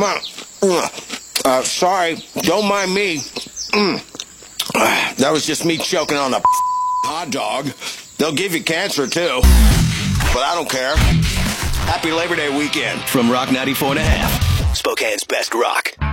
on. Sorry, don't mind me. That was just me choking on a hot dog. They'll give you cancer, too. But I don't care. Happy Labor Day weekend. From Rock 94.5, Spokane's best rock.